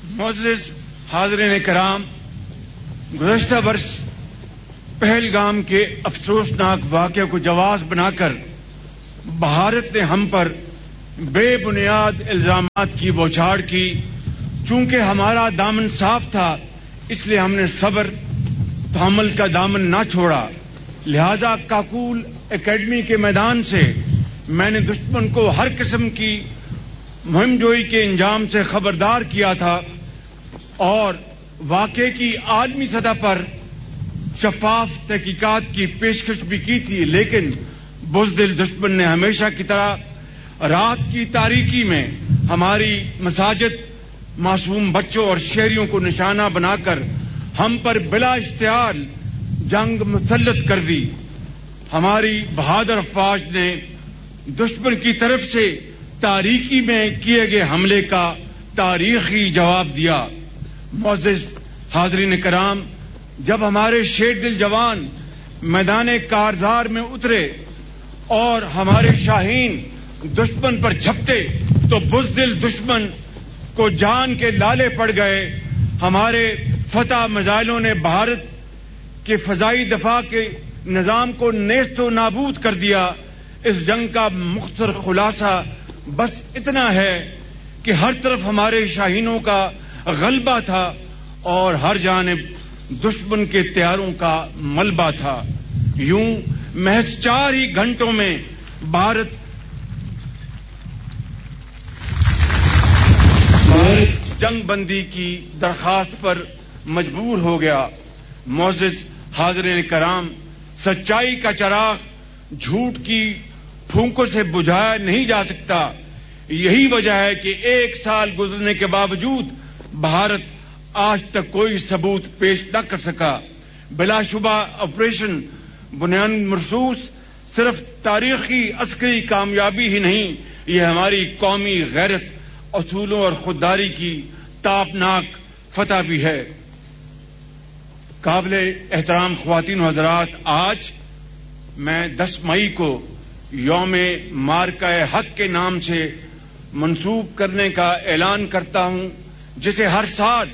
معزز حاضرین کرام، گزشتہ برس پہلگام کے افسوسناک واقعے کو جواز بنا کر بھارت نے ہم پر بے بنیاد الزامات کی بوچھاڑ کی۔ چونکہ ہمارا دامن صاف تھا اس لیے ہم نے صبر تحمل کا دامن نہ چھوڑا، لہذا کاکول اکیڈمی کے میدان سے میں نے دشمن کو ہر قسم کی مہم جوئی کے انجام سے خبردار کیا تھا اور واقعے کی عالمی سطح پر شفاف تحقیقات کی پیشکش بھی کی تھی، لیکن بزدل دشمن نے ہمیشہ کی طرح رات کی تاریکی میں ہماری مساجد، معصوم بچوں اور شہریوں کو نشانہ بنا کر ہم پر بلا اشتعال جنگ مسلط کر دی۔ ہماری بہادر افواج نے دشمن کی طرف سے تاریکی میں کیے گئے حملے کا تاریخی جواب دیا۔ معزز حاضرین کرام، جب ہمارے شیر دل جوان میدان کارزار میں اترے اور ہمارے شاہین دشمن پر جھپٹے تو بزدل دشمن کو جان کے لالے پڑ گئے۔ ہمارے فتح میزائلوں نے بھارت کے فضائی دفاع کے نظام کو نیست و نابود کر دیا۔ اس جنگ کا مختصر خلاصہ بس اتنا ہے کہ ہر طرف ہمارے شاہینوں کا غلبہ تھا اور ہر جانب دشمن کے طیاروں کا ملبہ تھا۔ یوں محض 4 ہی گھنٹوں میں بھارت جنگ بندی کی درخواست پر مجبور ہو گیا۔ معزز حاضرین کرام، سچائی کا چراغ جھوٹ کی پھونکوں سے بجھایا نہیں جا سکتا۔ یہی وجہ ہے کہ 1 سال گزرنے کے باوجود بھارت آج تک کوئی ثبوت پیش نہ کر سکا۔ بلا شبہ آپریشن بنیان مرصوص صرف تاریخی عسکری کامیابی ہی نہیں، یہ ہماری قومی غیرت، اصولوں اور خودداری کی تابناک فتح بھی ہے۔ قابل احترام خواتین و حضرات، آج میں 10 مئی کو یوم مارکہ حق کے نام سے منسوب کرنے کا اعلان کرتا ہوں، جسے ہر سال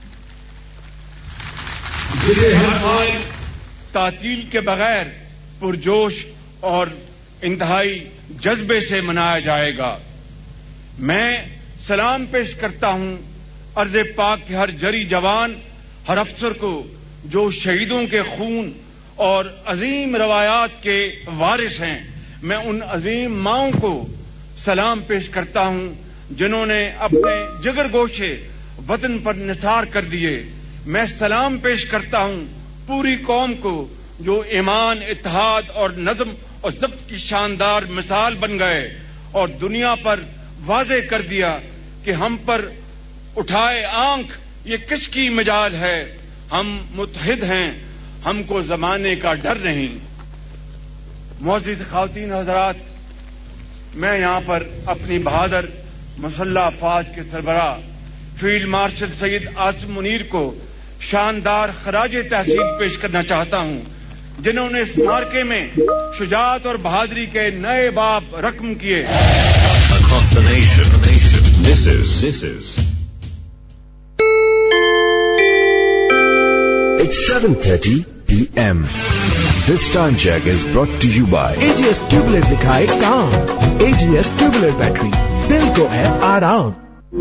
تعطیل کے بغیر پرجوش اور انتہائی جذبے سے منایا جائے گا۔ میں سلام پیش کرتا ہوں عرض پاک کے ہر جری جوان، ہر افسر کو جو شہیدوں کے خون اور عظیم روایات کے وارث ہیں۔ میں ان عظیم ماؤں کو سلام پیش کرتا ہوں جنہوں نے اپنے جگر گوشے وطن پر نثار کر دیے۔ میں سلام پیش کرتا ہوں پوری قوم کو جو ایمان، اتحاد اور نظم اور ضبط کی شاندار مثال بن گئے اور دنیا پر واضح کر دیا کہ ہم پر اٹھائے آنکھ یہ کس کی مجال ہے۔ ہم متحد ہیں، ہم کو زمانے کا ڈر نہیں۔ معزز خواتین حضرات، میں یہاں پر اپنی بہادر مسلح افواج کے سربراہ فیلڈ مارشل سید عاصم منیر کو شاندار خراج تحسین پیش کرنا چاہتا ہوں، جنہوں نے اس معرکے میں شجاعت اور بہادری کے نئے باب رقم کیے۔ Across the nation, this is. It's 7:30 p.m. This time check is brought to you by AGS tubeless दिखाए काम। AGS ट्यूबलेट बैटरी, दिल को है आराम।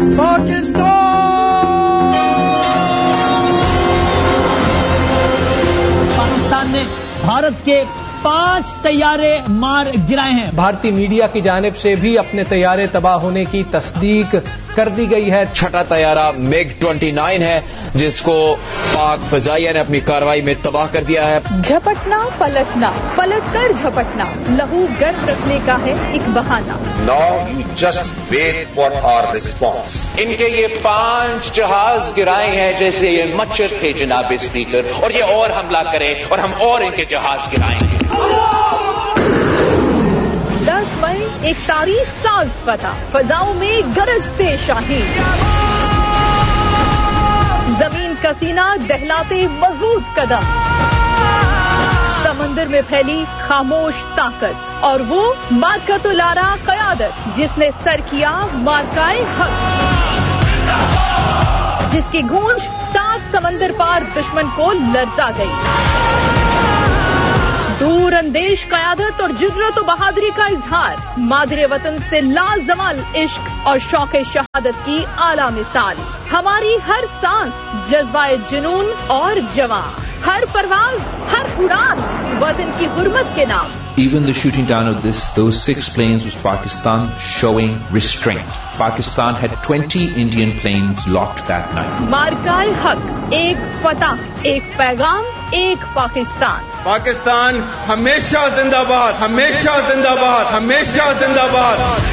पाकिस्तान ने भारत के 5 तैयारे मार गिराए ہیں۔ بھارتی میڈیا کی جانب سے بھی اپنے طیارے تباہ ہونے کی تصدیق کر دی گئی ہے۔ چھٹا طیارہ MiG 29 ہے جس کو پاک فضائیہ نے اپنی کارروائی میں تباہ کر دیا ہے۔ جھپٹنا پلٹنا، پلٹ کر جھپٹنا، لہو گرم رکھنے کا ہے ایک بہانہ۔ Now you just wait for our response. ان کے یہ 5 جہاز گرائے ہیں جیسے یہ مچھر تھے جناب اسپیکر، اور یہ اور حملہ کریں اور ہم اور ان کے جہاز گرائیں گے۔ 10 مئی ایک تاریخ ساز فتح، فضاؤں میں گرجتے شاہین، زمین کا سینہ دہلاتے مضبوط قدم، سمندر میں پھیلی خاموش طاقت، اور وہ مارکۃ الارا قیادت جس نے سر کیا مارکائے حق۔ जिसकी गूंज 7 समंदर पार दुश्मन को लर्जा गई। दूर अंदेश क़यादत और जुर्रत और बहादुरी का इजहार, मादरे वतन से लाजवाल इश्क और शौक़े शहादत की आला मिसाल। हमारी हर सांस जज्बाए जुनून और जवां, हर परवाज, हर उड़ान वतन की हुर्मत के नाम। Even the shooting down of those 6 planes was Pakistan showing restraint. Pakistan had 20 Indian planes locked that night. मार्काए हक, एक फतह, एक पैगाम, एक पाकिस्तान। पाकिस्तान हमेशा जिंदाबाद, हमेशा जिंदाबाद, हमेशा जिंदाबाद।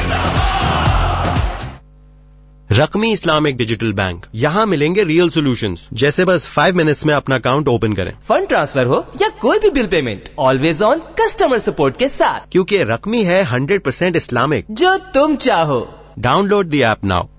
रकमी इस्लामिक डिजिटल बैंक, यहाँ मिलेंगे रियल सॉल्यूशंस, जैसे बस 5 मिनट्स में अपना अकाउंट ओपन करें, फंड ट्रांसफर हो या कोई भी bill payment, always on customer support के साथ, क्योंकि रकमी है 100% इस्लामिक। जो तुम चाहो। Download the app now.